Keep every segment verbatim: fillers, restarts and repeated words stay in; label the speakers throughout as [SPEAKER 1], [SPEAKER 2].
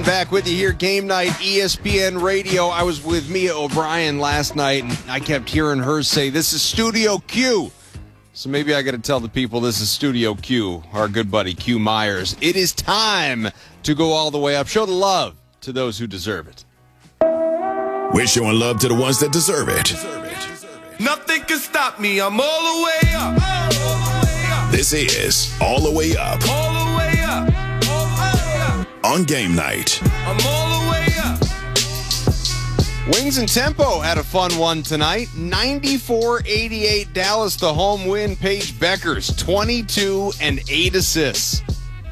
[SPEAKER 1] back with you here, Game Night, E S P N Radio. I was with Mia O'Brien last night, and I kept hearing her say, this is Studio Q. So maybe I got to tell the people this is Studio Q, our good buddy Q Myers. It is time to go all the way up. Show the love to those who deserve it.
[SPEAKER 2] We're showing love to the ones that deserve it.
[SPEAKER 3] Nothing can stop me. I'm all the way up. All the way up.
[SPEAKER 2] This is All the Way Up.
[SPEAKER 3] All the way up. All the way up.
[SPEAKER 2] On Game Night.
[SPEAKER 3] I'm all the way up.
[SPEAKER 1] Wings and Tempo had a fun one tonight. ninety-four eighty-eight Dallas, the home win. Paige Beckers, twenty-two and eight assists.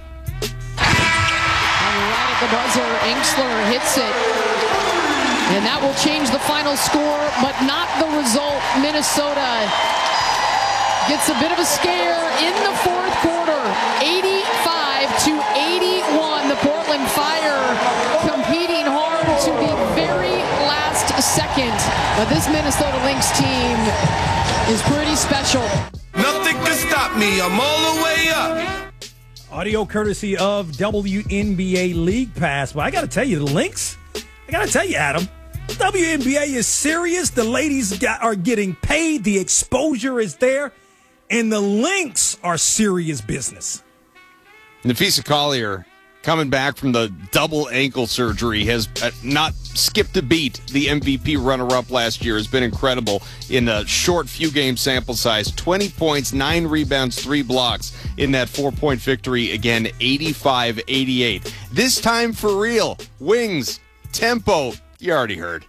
[SPEAKER 4] And right at the buzzer, Inkster hits it. And that will change the final score, but not the result. Minnesota gets a bit of a scare in the fourth quarter. eighty-five to eighty-one. The Portland Fire competing hard to the very last second. But this Minnesota Lynx team is pretty special.
[SPEAKER 3] Nothing can stop me. I'm all the way up.
[SPEAKER 5] Audio courtesy of W N B A League Pass. But I got to tell you, the Lynx, I got to tell you, Adam, W N B A is serious. The ladies got, are getting paid. The exposure is there. And the Lynx are serious business.
[SPEAKER 1] Napheesa Collier, coming back from the double ankle surgery, has not skipped a beat. The M V P runner-up last year has been incredible in a short few-game sample size. twenty points, nine rebounds, three blocks in that four-point victory. Again, eighty-five eighty-eight. This time for real. Wings, Tempo, you already heard.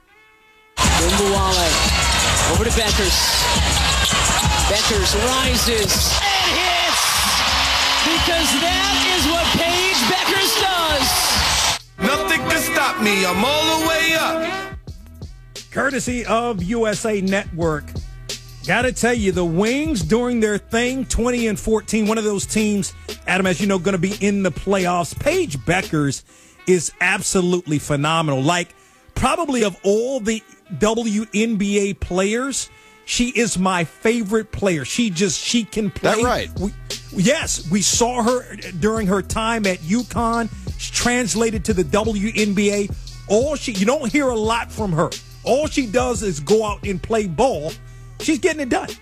[SPEAKER 6] Wimbuwale over to Beckers. Beckers rises and hits because that is what Paige Beckers does.
[SPEAKER 3] Nothing can stop me. I'm all the way up.
[SPEAKER 5] Courtesy of U S A Network. Got to tell you, the Wings doing their thing, twenty and fourteen. One of those teams, Adam, as you know, going to be in the playoffs. Paige Beckers is absolutely phenomenal. Like, probably of all the W N B A players, she is my favorite player. She just, she can play.
[SPEAKER 1] That right?
[SPEAKER 5] We, yes, we saw her during her time at UConn. She translated to the W N B A. All she, you don't hear a lot from her. All she does is go out and play ball. She's getting it done.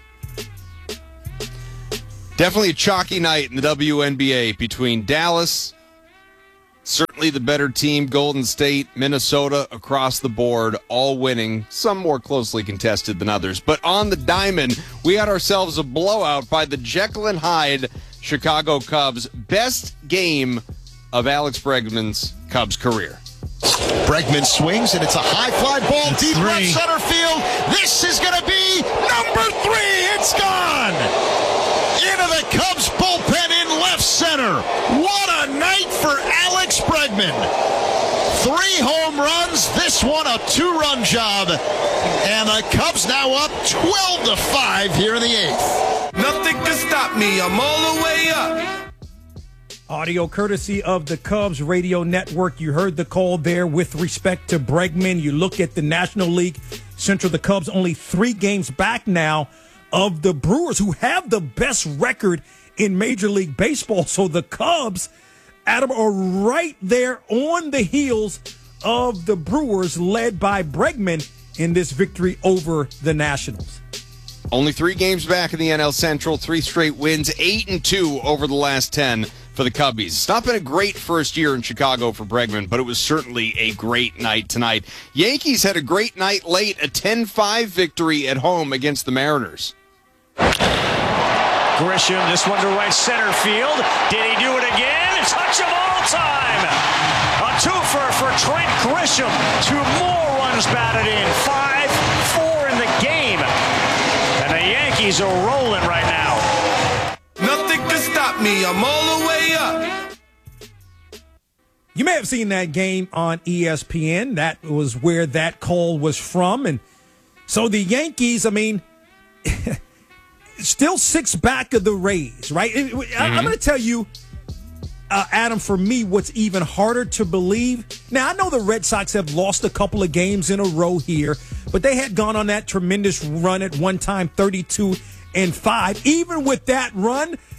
[SPEAKER 1] Definitely a chalky night in the W N B A between Dallas, certainly the better team, Golden State, Minnesota, across the board, all winning, some more closely contested than others. But on the diamond, we had ourselves a blowout by the Jekyll and Hyde Chicago Cubs. Best game of Alex Bregman's Cubs career.
[SPEAKER 7] Bregman swings, and it's a high fly ball
[SPEAKER 5] That's
[SPEAKER 7] deep
[SPEAKER 5] three.
[SPEAKER 7] left center field. This is going to be number three. It's gone. Into the Cubs bullpen in left center. What a night for Alex Bregman. Three home runs, this one a two-run job. And the Cubs now up twelve to five here in the eighth.
[SPEAKER 3] Nothing can stop me. I'm all the way up.
[SPEAKER 5] Audio courtesy of the Cubs Radio Network. You heard the call there with respect to Bregman. You look at the National League Central, the Cubs only three games back now of the Brewers, who have the best record in Major League Baseball. So the Cubs, Adam, are right there on the heels of the Brewers, led by Bregman in this victory over the Nationals.
[SPEAKER 1] Only three games back in the N L Central, three straight wins, eight and two over the last ten for the Cubbies. It's not been a great first year in Chicago for Bregman, but it was certainly a great night tonight. Yankees had a great night late, a ten five victory at home against the Mariners.
[SPEAKER 8] Grisham, this one to right center field. Did he do it again? Touch of all time. A twofer for Trent Grisham. Two more runs batted in. Five, four in the game. And the Yankees are rolling right now.
[SPEAKER 3] Nothing can stop me. I'm all the way up.
[SPEAKER 5] You may have seen that game on E S P N. That was where that call was from. And so the Yankees, I mean, still six back of the Rays, right? Mm-hmm. I, I'm going to tell you, uh, Adam, for me, what's even harder to believe. Now, I know the Red Sox have lost a couple of games in a row here, but they had gone on that tremendous run at one time, thirty-two and five. Even with that run,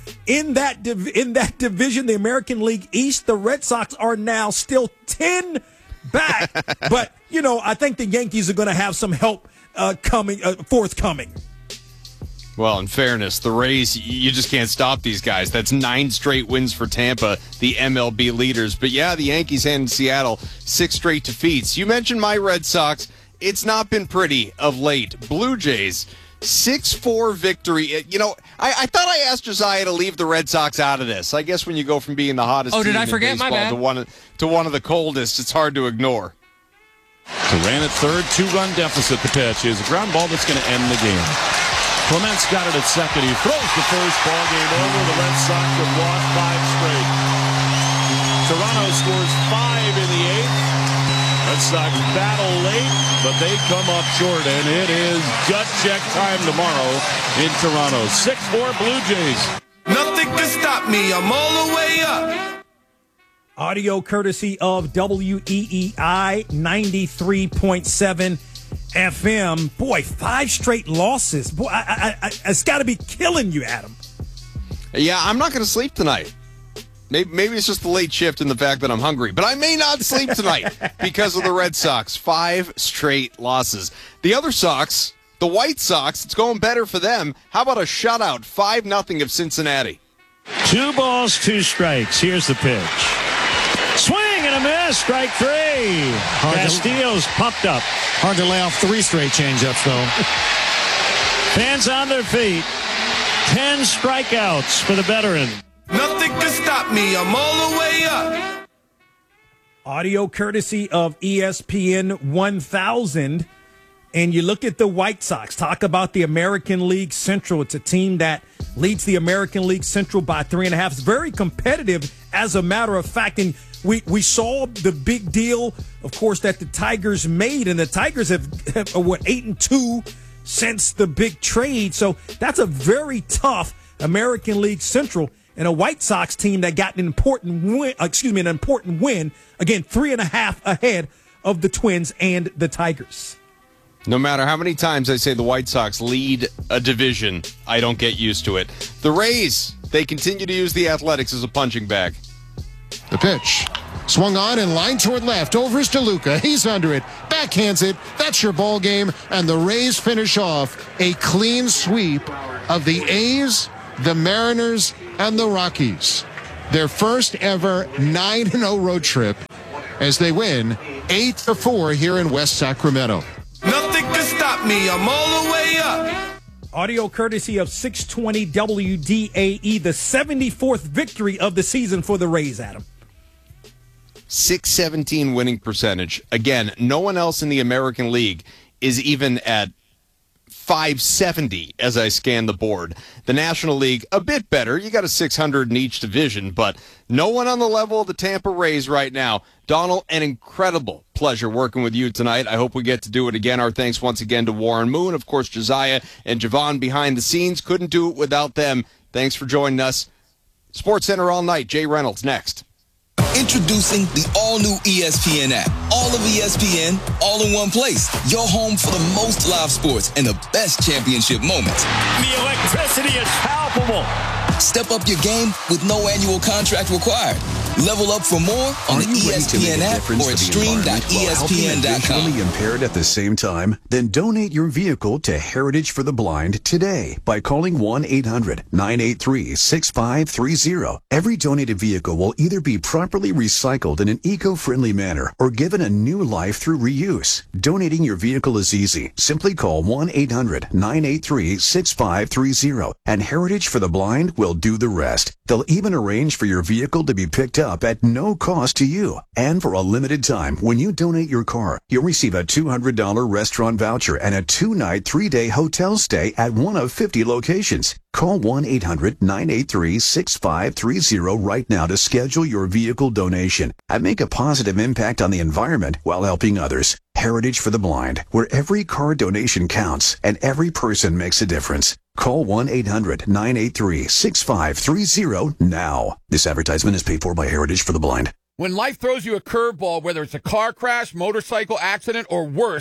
[SPEAKER 5] in that div- in that division, the American League East, the Red Sox are now still ten back. But, you know, I think the Yankees are going to have some help uh, coming, uh, forthcoming.
[SPEAKER 1] Well, in fairness, the Rays, you just can't stop these guys. That's nine straight wins for Tampa, the M L B leaders. But yeah, the Yankees and Seattle, six straight defeats. You mentioned my Red Sox. It's not been pretty of late. Blue Jays, six four victory. You know, I, I thought I asked Josiah to leave the Red Sox out of this. I guess when you go from being the hottest
[SPEAKER 9] oh,
[SPEAKER 1] team
[SPEAKER 9] did I
[SPEAKER 1] in
[SPEAKER 9] forget?
[SPEAKER 1] baseball
[SPEAKER 9] My bad.
[SPEAKER 1] to one, to one of the coldest, it's hard to ignore.
[SPEAKER 10] Duran at third, two-run deficit. The pitch is a ground ball that's going to end the game. Clements got it at second. He throws the first ball game over. The Red Sox have lost five straight. Toronto scores five in the eighth. Red Sox battle late, but they come up short, and it is gut check time tomorrow in Toronto. six four Blue Jays.
[SPEAKER 3] Nothing can stop me. I'm all the way up.
[SPEAKER 5] Audio courtesy of W E E I ninety-three point seven F M. Boy, five straight losses. Boy, I, I, I, it's got to be killing you, Adam.
[SPEAKER 1] Yeah, I'm not going to sleep tonight. Maybe, maybe it's just the late shift and the fact that I'm hungry, but I may not sleep tonight because of the Red Sox. Five straight losses. The other Sox, the White Sox, it's going better for them. How about a shutout, five nothing of Cincinnati?
[SPEAKER 8] Two balls, two strikes. Here's the pitch. Swing and a miss. Strike three. Castillo's pumped up.
[SPEAKER 7] Hard to lay off three straight changeups, though.
[SPEAKER 8] Fans on their feet. Ten strikeouts for the veteran.
[SPEAKER 3] Nothing can stop me. I'm all the way up.
[SPEAKER 5] Audio courtesy of E S P N one thousand. And you look at the White Sox. Talk about the American League Central. It's a team that leads the American League Central by three and a half. It's very competitive, as a matter of fact. And we, we saw the big deal, of course, that the Tigers made. And the Tigers have, have what, eight and two since the big trade. So that's a very tough American League Central. And a White Sox team that got an important win, excuse me, an important win. Again, three and a half ahead of the Twins and the Tigers.
[SPEAKER 1] No matter how many times I say the White Sox lead a division, I don't get used to it. The Rays, they continue to use the Athletics as a punching bag.
[SPEAKER 7] The pitch. Swung on and lined toward left. Over is DeLuca. He's under it. Backhands it. That's your ball game. And the Rays finish off a clean sweep of the A's, the Mariners, and the Rockies. Their first ever nine and oh road trip as they win eight to four here in West Sacramento.
[SPEAKER 3] Nothing can stop me. I'm all the way up.
[SPEAKER 5] Audio courtesy of six twenty W D A E, the seventy-fourth victory of the season for the Rays, Adam.
[SPEAKER 1] six seventeen winning percentage. Again, no one else in the American League is even at five seventy as I scan the board. The National League, a bit better. You got a six hundred in each division, but no one on the level of the Tampa Rays right now. Donald, an incredible pleasure working with you tonight. I hope we get to do it again. Our thanks once again to Warren Moon, of course, Josiah and Javon behind the scenes. Couldn't do it without them. Thanks for joining us. Sports Center all night. Jay Reynolds next.
[SPEAKER 11] Introducing the all-new E S P N app. All of E S P N, all in one place. Your home for the most live sports and the best championship moments.
[SPEAKER 8] The electricity is palpable.
[SPEAKER 11] Step up your game with no annual contract required. Level up for more on the E S P N app or at stream dot E S P N dot com.
[SPEAKER 12] Visually impaired at the same time? Then donate your vehicle to Heritage for the Blind today by calling one eight hundred nine eight three six five three zero. Every donated vehicle will either be properly recycled in an eco-friendly manner or given a new life through reuse. Donating your vehicle is easy. Simply call one eight hundred nine eight three six five three zero and Heritage for the Blind will do the rest. They'll even arrange for your vehicle to be picked up at no cost to you. And for a limited time, when you donate your car, you'll receive a two hundred dollars restaurant voucher and a two-night, three-day hotel stay at one of fifty locations. Call one eight hundred nine eight three six five three zero right now to schedule your vehicle donation and make a positive impact on the environment while helping others. Heritage for the Blind, where every car donation counts and every person makes a difference. Call one eight hundred nine eight three six five three zero now. This advertisement is paid for by Heritage for the Blind.
[SPEAKER 13] When life throws you a curveball, whether it's a car crash, motorcycle accident, or worse,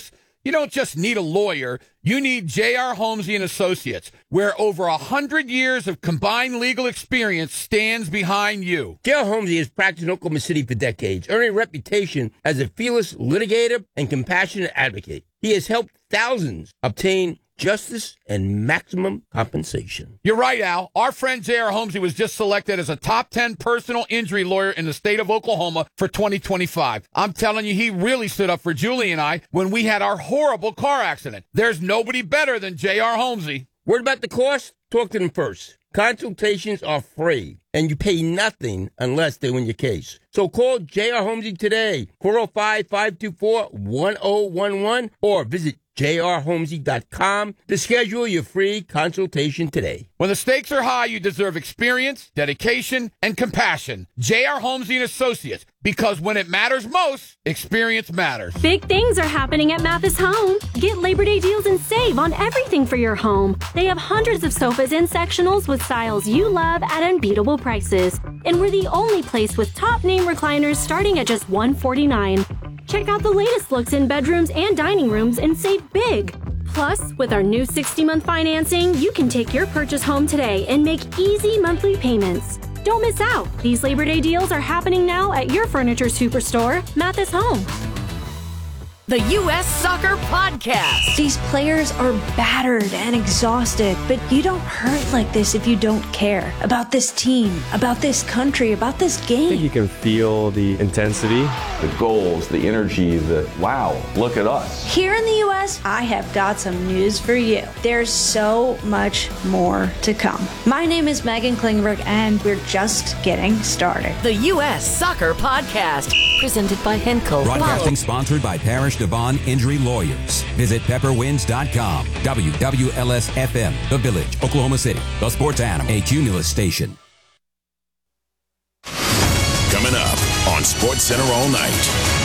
[SPEAKER 9] You don't just need a lawyer. You need J R. Holmesy and Associates, where over a hundred years of combined legal experience stands behind you.
[SPEAKER 13] J R. Holmesy has practiced in Oklahoma City for decades, earning a reputation as a fearless litigator and compassionate advocate. He has helped thousands obtain justice and maximum compensation.
[SPEAKER 9] You're right, Al. Our friend J R. Holmesy was just selected as a top ten personal injury lawyer in the state of Oklahoma for twenty twenty-five. I'm telling you, he really stood up for Julie and I when we had our horrible car accident. There's nobody better than J R. Holmesy.
[SPEAKER 13] Word about the cost? Talk to them first. Consultations are free, and you pay nothing unless they win your case. So call J R. Holmesy today, four oh five, five two four, one oh one one, or visit j r holmesy dot com to schedule your free consultation today.
[SPEAKER 9] When the stakes are high, you deserve experience, dedication, and compassion. J R. Holmesy and Associates, because when it matters most, experience matters.
[SPEAKER 14] Big things are happening at Mathis Home. Get Labor Day deals and save on everything for your home. They have hundreds of sofas and sectionals with styles you love at unbeatable prices. And we're the only place with top name recliners starting at just one hundred forty-nine dollars. Check out the latest looks in bedrooms and dining rooms and save big. Plus, with our new sixty-month financing, you can take your purchase home today and make easy monthly payments. Don't miss out. These Labor Day deals are happening now at your furniture superstore, Mathis Home.
[SPEAKER 15] The U S Soccer Podcast.
[SPEAKER 16] These players are battered and exhausted, but you don't hurt like this if you don't care about this team, about this country, about this game.
[SPEAKER 17] I think you can feel the intensity, the goals, the energy, the wow, look at us.
[SPEAKER 16] Here in the U S, I have got some news for you. There's so much more to come. My name is Megan Klingberg, and we're just getting started.
[SPEAKER 15] The U S Soccer Podcast, presented by Henkel.
[SPEAKER 18] Broadcasting sponsored by Parish Devon Injury Lawyers. Visit pepper winds dot com. W W L S F M, The Village, Oklahoma City. The Sports Animal, a Cumulus station.
[SPEAKER 2] Coming up on Sports Center all night.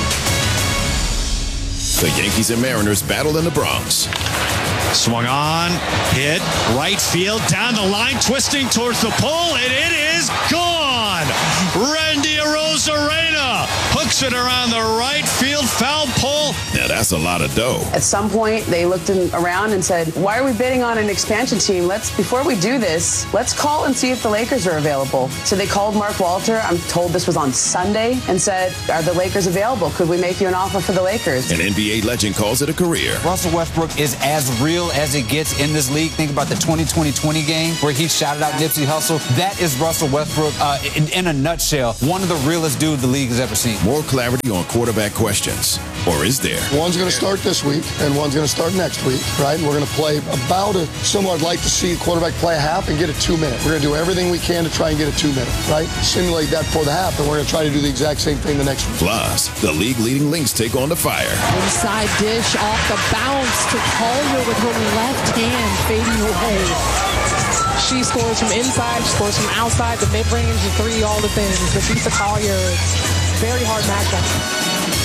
[SPEAKER 2] The Yankees and Mariners battle in the Bronx.
[SPEAKER 7] Swung on, hit, right field, down the line, twisting towards the pole, and it is gone! Randy Arozarena hooks it around the right field foul pole.
[SPEAKER 2] Now that's a lot of dough.
[SPEAKER 19] At some point, they looked in, around and said, why are we bidding on an expansion team? Let's, before we do this, let's call and see if the Lakers are available. So they called Mark Walter, I'm told this was on Sunday, and said, are the Lakers available? Could we make you an offer for the Lakers?
[SPEAKER 2] An N B A legend calls it a career.
[SPEAKER 20] Russell Westbrook is as real as it gets in this league. Think about the twenty twenty twenty game where he shouted out Nipsey Hussle. That is Russell Westbrook uh, in, in a nutshell. One of the realest dudes the league has ever seen.
[SPEAKER 2] More clarity on quarterback questions. Or is there?
[SPEAKER 21] One's going to start this week, and one's going to start next week, right? And we're going to play about a similar. I'd like to see the quarterback play a half and get a two-minute. We're going to do everything we can to try and get a two-minute, right? Simulate that for the half, and we're going to try to do the exact same thing the next week.
[SPEAKER 2] Plus, the league-leading Lynx take on the Fire.
[SPEAKER 4] Inside dish off the bounce to Collier with her left hand fading away. She scores from inside, she scores from outside, the mid-range, the three, all the things. Lisa Collier, very hard matchup.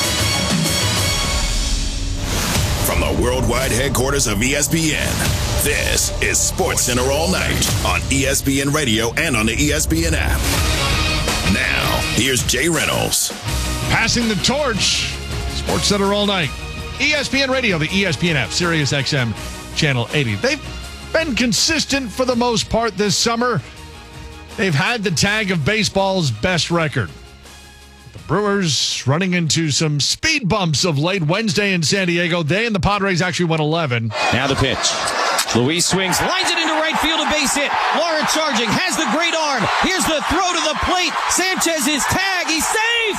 [SPEAKER 2] From the worldwide headquarters of E S P N, this is Sports Center all night on E S P N Radio and on the E S P N app. Now, here's Jay Reynolds.
[SPEAKER 7] Passing the torch, Sports Center all night. E S P N Radio, the E S P N app, Sirius X M, Channel eighty. They've been consistent for the most part this summer. They've had the tag of baseball's best record. The Brewers running into some speed bumps of late Wednesday in San Diego. They and the Padres actually won eleven.
[SPEAKER 22] Now the pitch. Luis swings, lines it into right field, a base hit. Laura charging, has the great arm. Here's the throw to the plate. Sanchez is tagged. He's safe.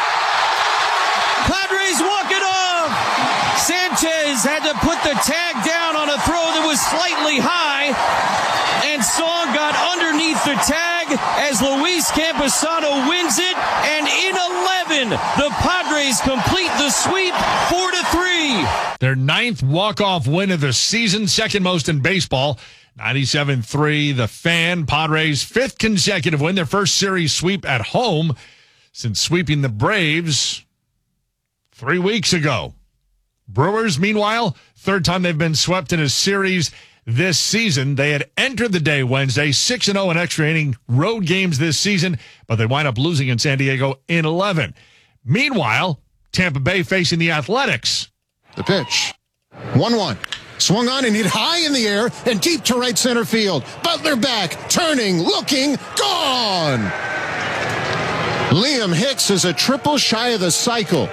[SPEAKER 22] Padres walk it off. Sanchez had to put the tag down on a throw that was slightly high. And Song got underneath the tag as Luis Camposano wins it. And in eleven, the Padres complete the sweep four to three.
[SPEAKER 7] Their ninth walk-off win of the season, second most in baseball. ninety-seven three, the Fan. Padres' fifth consecutive win, their first series sweep at home since sweeping the Braves three weeks ago. Brewers, meanwhile, third time they've been swept in a series this season. They had entered the day Wednesday, six and oh in extra inning road games this season, but they wind up losing in San Diego in eleven. Meanwhile, Tampa Bay facing the Athletics.
[SPEAKER 21] The pitch.
[SPEAKER 7] one one. Swung on and hit high in the air and deep to right center field. Butler back, turning, looking, gone. Liam Hicks is a triple shy of the cycle.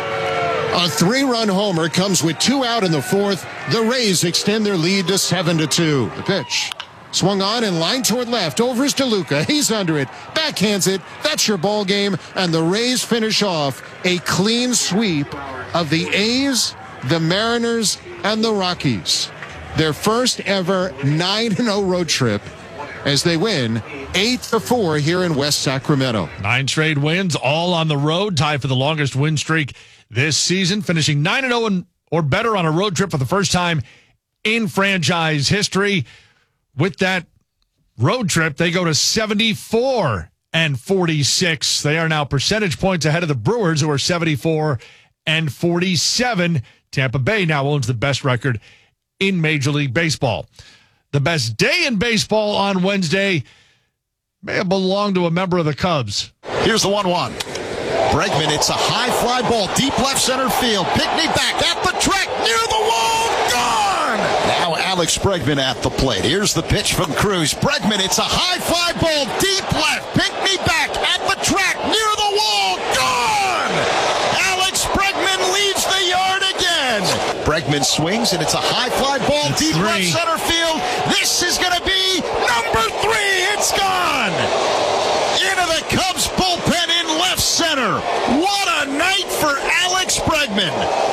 [SPEAKER 7] A three-run homer comes with two out in the fourth. The Rays extend their lead to seven to two. The pitch. Swung on and lined toward left. Over is DeLuca. He's under it. Backhands it. That's your ball game. And the Rays finish off a clean sweep of the A's, the Mariners, and the Rockies. Their first ever nine and oh road trip as they win eight to four here in West Sacramento.
[SPEAKER 6] Nine straight wins, all on the road, tied for the longest win streak this season, finishing nine and oh or better on a road trip for the first time in franchise history. With that road trip, they go to seventy-four and forty-six. They are now percentage points ahead of the Brewers, who are seventy-four and forty-seven. Tampa Bay now owns the best record in Major League Baseball. The best day in baseball on Wednesday may have belonged to a member of the Cubs.
[SPEAKER 7] Here's the one one. Bregman, it's a high fly ball, deep left center field. Pickney back at the track, near the wall, gone! Now Alex Bregman at the plate. Here's the pitch from Cruz. Bregman, it's a high fly ball, deep left. Pickney back at the track, near the wall, gone! Alex Bregman leaves the yard again. Bregman swings, and it's a high fly ball, deep
[SPEAKER 6] three.
[SPEAKER 7] left center field. This is going to be number three. It's gone! Into the Cubs bullpen in left center. What a night for Alex Bregman.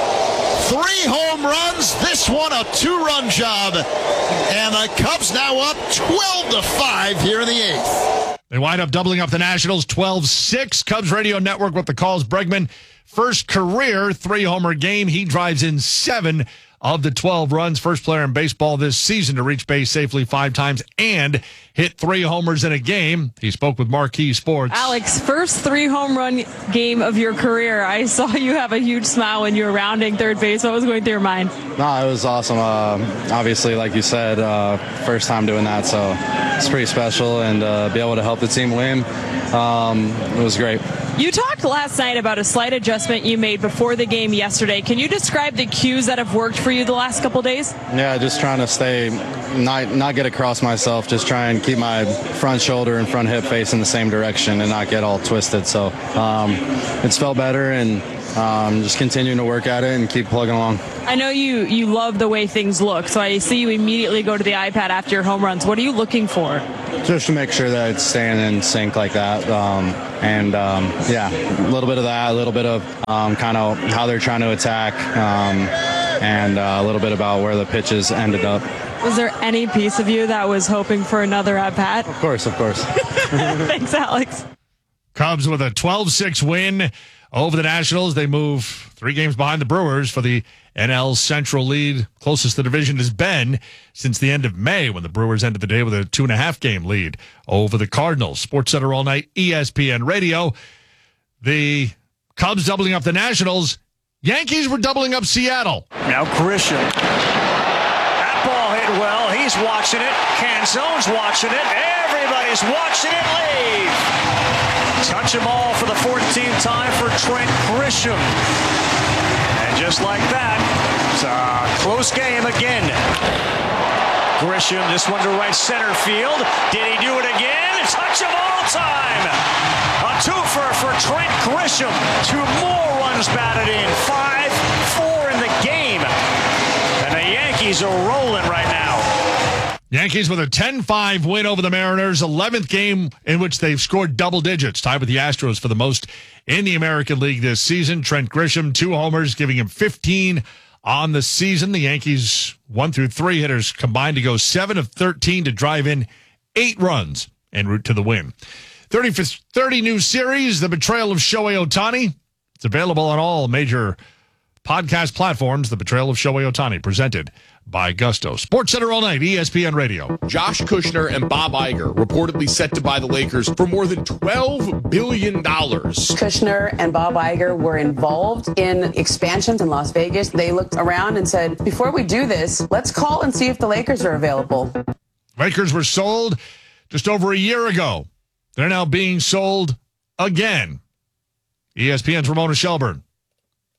[SPEAKER 7] Three home runs, this one a two-run job. And the Cubs now up twelve to five here in the eighth.
[SPEAKER 6] They wind up doubling up the Nationals twelve six. Cubs Radio Network with the calls. Bregman, first career three-homer game. He drives in seven of the twelve runs. First player in baseball this season to reach base safely five times and hit three homers in a game. He spoke with Marquee Sports.
[SPEAKER 10] Alex, first three home run game of your career. I saw you have a huge smile when you were rounding third base. What was going through your mind?
[SPEAKER 23] No, it was awesome. Uh, obviously, like you said, uh, first time doing that, so it's pretty special, and uh, be able to help the team win, um, it was great.
[SPEAKER 10] You talked last night about a slight adjustment you made before the game yesterday. Can you describe the cues that have worked for you the last couple days?
[SPEAKER 23] Yeah, just trying to stay, not not get across myself, just try and keep my front shoulder and front hip facing the same direction and not get all twisted. So um, it's felt better, and um, just continuing to work at it and keep plugging along.
[SPEAKER 10] I know you, you love the way things look, so I see you immediately go to the iPad after your home runs. What are you looking for?
[SPEAKER 23] Just to make sure that it's staying in sync like that. Um, and, um, yeah, a little bit of that, a little bit of um, kind of how they're trying to attack, um, and uh, a little bit about where the pitches ended up.
[SPEAKER 10] Was there any piece of you that was hoping for another at-bat?
[SPEAKER 23] Of course, of course.
[SPEAKER 10] Thanks, Alex.
[SPEAKER 6] Cubs with a twelve six win over the Nationals. They move three games behind the Brewers for the N L Central lead. Closest the division has been since the end of May, when the Brewers ended the day with a two and a half game lead over the Cardinals. Sports Center all night, E S P N Radio. The Cubs doubling up the Nationals. Yankees were doubling up Seattle.
[SPEAKER 8] Now Grisham. That ball hit well. He's watching it. Canzone's watching it. Everybody's watching it leave. Touch them all for the fourteenth time for Trent Grisham. And just like that, it's a close game again. Grisham, this one to right center field. Did he do it again? Touch them all time. A twofer for Trent Grisham. Two more runs batted in. Five, four in the game. And the Yankees are rolling right now.
[SPEAKER 6] Yankees with a ten five win over the Mariners, eleventh game in which they've scored double digits, tied with the Astros for the most in the American League this season. Trent Grisham, two homers, giving him fifteen on the season. The Yankees, one through three hitters combined to go seven of thirteen to drive in eight runs en route to the win. thirty for thirty new series, The Betrayal of Shohei Ohtani. It's available on all major podcast platforms. The Betrayal of Shohei Ohtani, presented by Gusto. Sports Center all night, E S P N Radio.
[SPEAKER 1] Josh Kushner and Bob Iger reportedly set to buy the Lakers for more than twelve billion dollars.
[SPEAKER 19] Kushner and Bob Iger were involved in expansions in Las Vegas. They looked around and said, before we do this, let's call and see if the Lakers are available.
[SPEAKER 6] Lakers were sold just over a year ago. They're now being sold again. E S P N's Ramona Shelburne.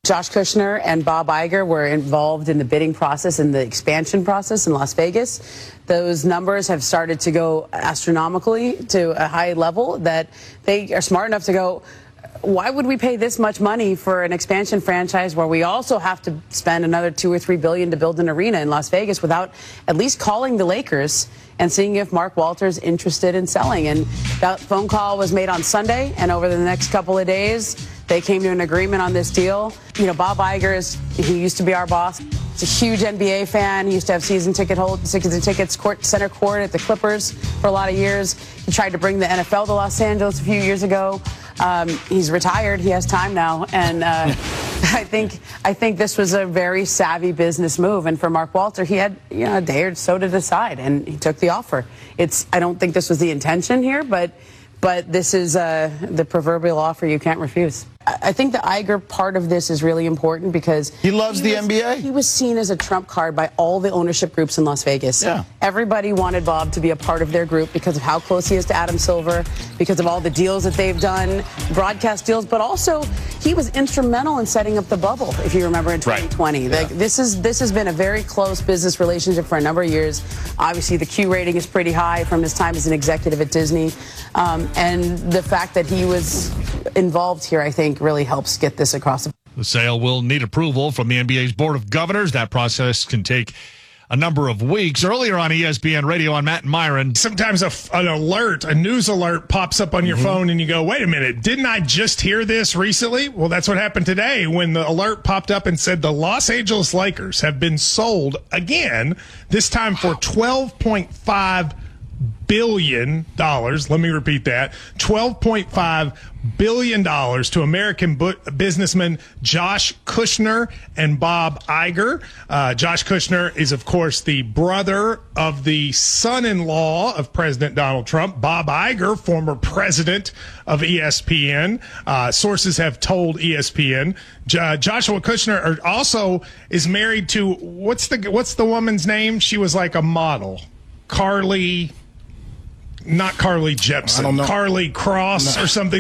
[SPEAKER 19] Josh Kushner and Bob Iger were involved in the bidding process and the expansion process in Las Vegas. Those numbers have started to go astronomically to a high level that they are smart enough to go, why would we pay this much money for an expansion franchise where we also have to spend another two or three billion to build an arena in Las Vegas without at least calling the Lakers and seeing if Mark Walter's interested in selling? And that phone call was made on Sunday, and over the next couple of days, they came to an agreement on this deal. You know, Bob Iger is, he used to be our boss. He's a huge N B A fan. He used to have season ticket hold, season tickets, court, center court at the Clippers for a lot of years. He tried to bring the N F L to Los Angeles a few years ago. Um, he's retired. He has time now, and uh, I think I think this was a very savvy business move. And for Mark Walter, he had you know a day or so to decide, and he took the offer. It's I don't think this was the intention here, but but this is uh, the proverbial offer you can't refuse. I think the Iger part of this is really important because
[SPEAKER 7] he loves
[SPEAKER 19] he
[SPEAKER 7] the
[SPEAKER 19] was,
[SPEAKER 7] N B A.
[SPEAKER 19] He was seen as a trump card by all the ownership groups in Las Vegas.
[SPEAKER 7] Yeah.
[SPEAKER 19] Everybody wanted Bob to be a part of their group because of how close he is to Adam Silver, because of all the deals that they've done, broadcast deals, but also he was instrumental in setting up the bubble, if you remember, in twenty twenty.
[SPEAKER 7] Right.
[SPEAKER 19] Like, this is this has been a very close business relationship for a number of years. Obviously, the Q rating is pretty high from his time as an executive at Disney. Um, and the fact that he was involved here, I think, really helps get this across the
[SPEAKER 6] The sale will need approval from the N B A's Board of Governors. That process can take a number of weeks. Earlier on E S P N Radio on Matt and Myron.
[SPEAKER 3] Sometimes a, an alert, a news alert pops up on your mm-hmm. phone and you go, wait a minute, didn't I just hear this recently? Well, that's what happened today when the alert popped up and said the Los Angeles Lakers have been sold again, this time for twelve point five billion dollars. Let me repeat that. twelve point five billion dollars to American bu- businessmen Josh Kushner and Bob Iger. Uh, Josh Kushner is, of course, the brother of the son-in-law of President Donald Trump. Bob Iger, former president of E S P N. Uh, sources have told E S P N. J- Joshua Kushner are also is married to, what's the what's the woman's name? She was like a model. Carly... Not Carly Jepsen, Carly Cross no. or something.